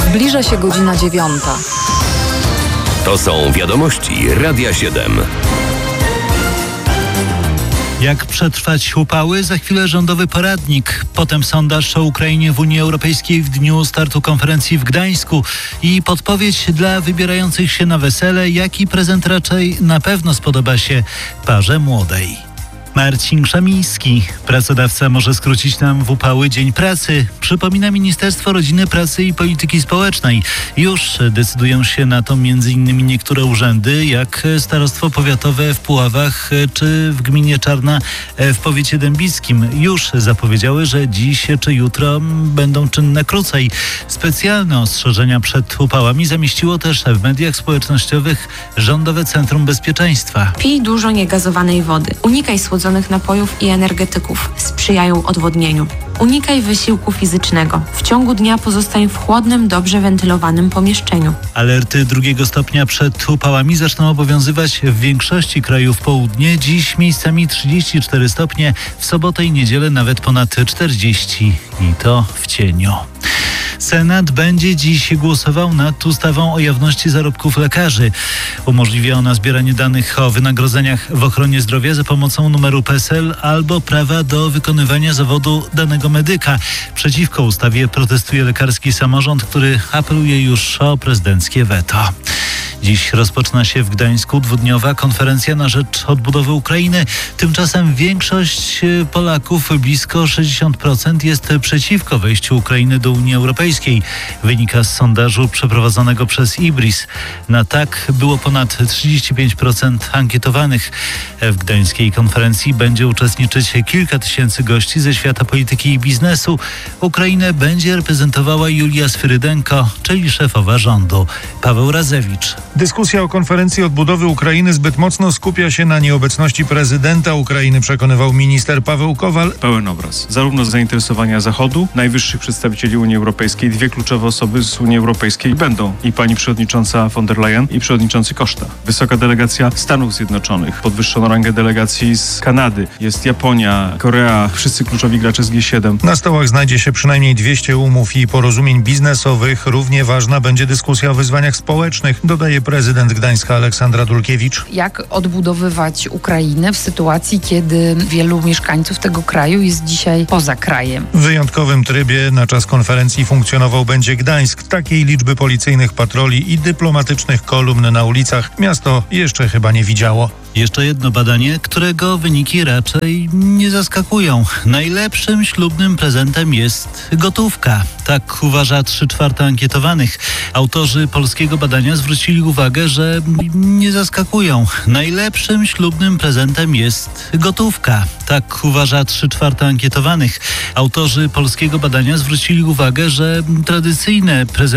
Zbliża się godzina 9. To są wiadomości Radia 7. Jak przetrwać upały? Za chwilę rządowy poradnik. Potem sondaż o Ukrainie w Unii Europejskiej w dniu startu konferencji w Gdańsku i podpowiedź dla wybierających się na wesele, jaki prezent raczej na pewno spodoba się parze młodej. Marcin Krzemiński. Pracodawca może skrócić nam w upały dzień pracy. Przypomina Ministerstwo Rodziny, Pracy i Polityki Społecznej. Już decydują się na to m.in. niektóre urzędy, jak Starostwo Powiatowe w Puławach czy w gminie Czarna w powiecie dębickim. Już zapowiedziały, że dziś czy jutro będą czynne krócej. Specjalne ostrzeżenia przed upałami zamieściło też w mediach społecznościowych Rządowe Centrum Bezpieczeństwa. Pij dużo niegazowanej wody. Unikaj słodzonych napojów i energetyków. Sprzyjają odwodnieniu. Unikaj wysiłku fizycznego. W ciągu dnia pozostań w chłodnym, dobrze wentylowanym pomieszczeniu. Alerty 2 stopnia przed upałami zaczną obowiązywać w większości krajów południe. Dziś miejscami 34 stopnie, w sobotę i niedzielę nawet ponad 40 i to w cieniu. Senat będzie dziś głosował nad ustawą o jawności zarobków lekarzy. Umożliwia ona zbieranie danych o wynagrodzeniach w ochronie zdrowia za pomocą numeru PESEL albo prawa do wykonywania zawodu danego medyka. Przeciwko ustawie protestuje lekarski samorząd, który apeluje już o prezydenckie weto. Dziś rozpoczyna się w Gdańsku 2-dniowa konferencja na rzecz odbudowy Ukrainy. Tymczasem większość Polaków, blisko 60%, jest przeciwko wejściu Ukrainy do Unii Europejskiej. Wynika z sondażu przeprowadzonego przez IBRIS. Na tak było ponad 35% ankietowanych. W gdańskiej konferencji będzie uczestniczyć kilka tysięcy gości ze świata polityki i biznesu. Ukrainę będzie reprezentowała Julia Sfyrydenko, czyli szefowa rządu. Paweł Razewicz. Dyskusja o konferencji odbudowy Ukrainy zbyt mocno skupia się na nieobecności prezydenta Ukrainy, przekonywał minister Paweł Kowal. Pełen obraz. Zarówno zainteresowania Zachodu, najwyższych przedstawicieli Unii Europejskiej, 2 kluczowe osoby z Unii Europejskiej będą i pani przewodnicząca von der Leyen i przewodniczący Costa. Wysoka delegacja Stanów Zjednoczonych, podwyższono rangę delegacji z Kanady, jest Japonia, Korea, wszyscy kluczowi gracze z G7. Na stołach znajdzie się przynajmniej 200 umów i porozumień biznesowych. Równie ważna będzie dyskusja o wyzwaniach społecznych, dodaje prezydent Gdańska Aleksandra Dulkiewicz. Jak odbudowywać Ukrainę w sytuacji, kiedy wielu mieszkańców tego kraju jest dzisiaj poza krajem? W wyjątkowym trybie na czas konferencji funkcjonował będzie Gdańsk. Takiej liczby policyjnych patroli i dyplomatycznych kolumn na ulicach miasto jeszcze chyba nie widziało. Jeszcze jedno badanie, którego wyniki raczej nie zaskakują. Najlepszym ślubnym prezentem jest gotówka. Tak uważa 3/4 ankietowanych. Autorzy polskiego badania zwrócili uwagę, że nie zaskakują. Najlepszym ślubnym prezentem jest gotówka. Tak uważa 3/4 ankietowanych. Autorzy polskiego badania zwrócili uwagę, że tradycyjne prezenty